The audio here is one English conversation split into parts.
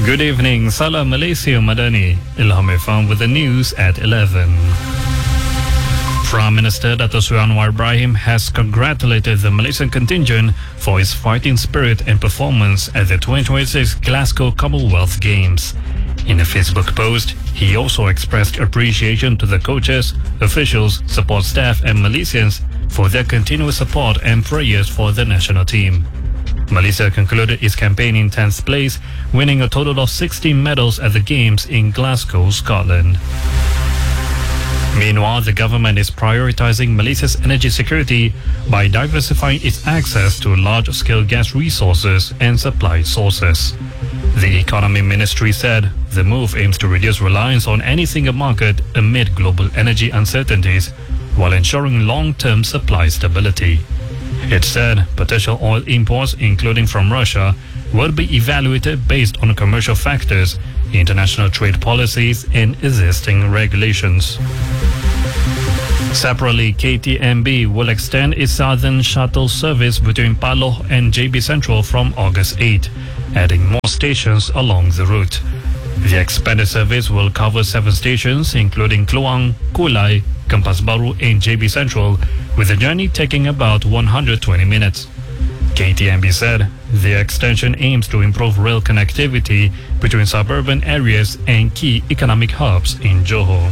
Good evening, Salam Malaysia Madani. Ilham Irfan with the news at 11. Prime Minister Dato Sri Anwar Ibrahim has congratulated the Malaysian contingent for its fighting spirit and performance at the 2026 Glasgow Commonwealth Games. In a Facebook post, he also expressed appreciation to the coaches, officials, support staff and Malaysians for their continuous support and prayers for the national team. Malaysia concluded its campaign in 10th place, winning a total of 16 medals at the Games in Glasgow, Scotland. Meanwhile, the government is prioritizing Malaysia's energy security by diversifying its access to large-scale gas resources and supply sources. The Economy Ministry said the move aims to reduce reliance on any single market amid global energy uncertainties while ensuring long-term supply stability. It said potential oil imports, including from Russia, will be evaluated based on commercial factors, international trade policies and existing regulations. Separately, KTMB will extend its southern shuttle service between Paloh and JB Central from August 8, adding more stations along the route. The expanded service will cover 7 stations, including Kluang, Kulai, Kempas Baru and JB Central, with the journey taking about 120 minutes. KTMB said the extension aims to improve rail connectivity between suburban areas and key economic hubs in Johor.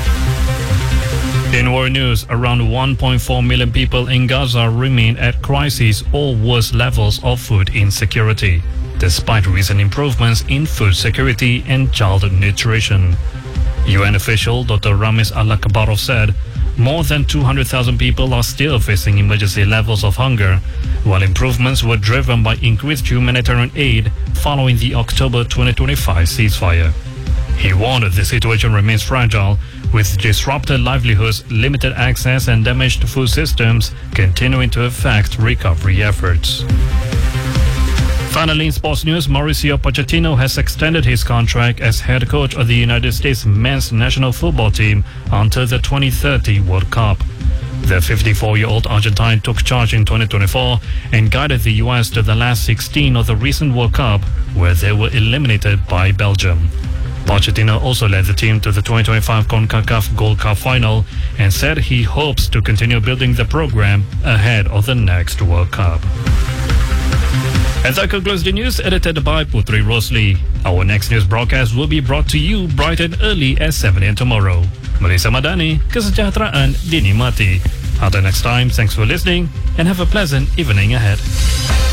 In world news, around 1.4 million people in Gaza remain at crisis or worse levels of food insecurity, despite recent improvements in food security and child nutrition. UN official Dr. Ramis Al-Kabarov said more than 200,000 people are still facing emergency levels of hunger, while improvements were driven by increased humanitarian aid following the October 2025 ceasefire. He warned the situation remains fragile, with disrupted livelihoods, limited access and damaged food systems continuing to affect recovery efforts. Finally, in sports news, Mauricio Pochettino has extended his contract as head coach of the United States men's national football team until the 2030 World Cup. The 54-year-old Argentine took charge in 2024 and guided the US to the last 16 of the recent World Cup, where they were eliminated by Belgium. Pochettino also led the team to the 2025 CONCACAF Gold Cup final and said he hopes to continue building the program ahead of the next World Cup. And that concludes the news edited by Putri Rosli. Our next news broadcast will be brought to you bright and early at 7 a.m. tomorrow. Malaysia Madani, kesejahteraan dinikmati. Until next time, thanks for listening and have a pleasant evening ahead.